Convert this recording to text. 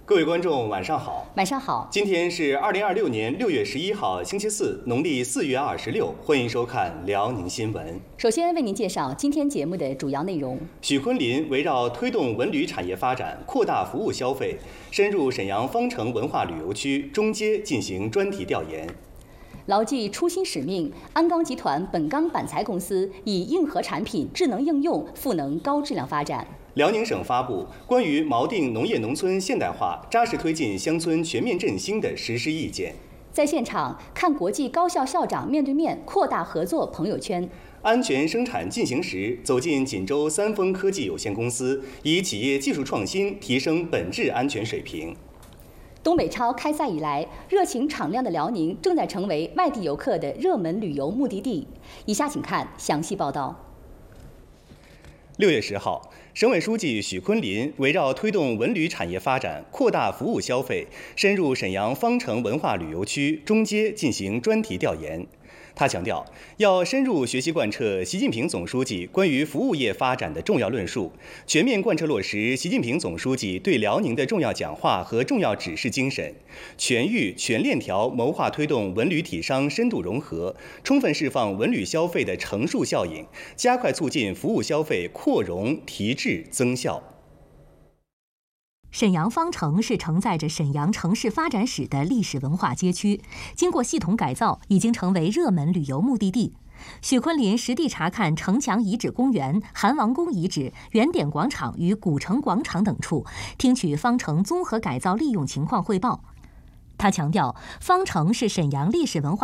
各位观众，晚上好。 晚上好。 今天是2026年6月11号，星期四，农历4月26。欢迎收看辽宁新闻。 首先为您介绍今天节目的主要内容。 许昆林围绕推动文旅产业发展、扩大服务消费，深入沈阳方城文化旅游区中街进行专题调研。 牢记初心使命，鞍钢集团本钢板材公司以硬核产品、智能应用赋能高质量发展。 辽宁省发布关于锚定农业农村现代化、扎实推进乡村全面振兴的实施意见。 在现场看国际高校校长面对面扩大合作朋友圈。 安全生产进行时，走进锦州三丰科技有限公司，以企业技术创新提升本质安全水平。 东北超开赛以来，热情敞亮的辽宁正在成为外地游客的热门旅游目的地。以下请看详细报道。 6月10号，省委书记许昆林围绕推动文旅产业发展、扩大服务消费，深入沈阳方城文化旅游区中街进行专题调研。他强调，要深入学习贯彻习近平总书记关于服务业发展的重要论述，全面贯彻落实习近平总书记对辽宁的重要讲话和重要指示精神，全域全链条谋划推动文旅体商深度融合，充分释放文旅消费的乘数效应，加快促进服务消费扩容提质增效。 沈阳方城是承载着沈阳城市发展史的历史文化街区，经过系统改造，已经成为热门旅游目的地。许昆林实地查看城墙遗址公园、韩王宫遗址、原点广场与古城广场等处，听取方城综合改造利用情况汇报。他强调，方城是沈阳历史文化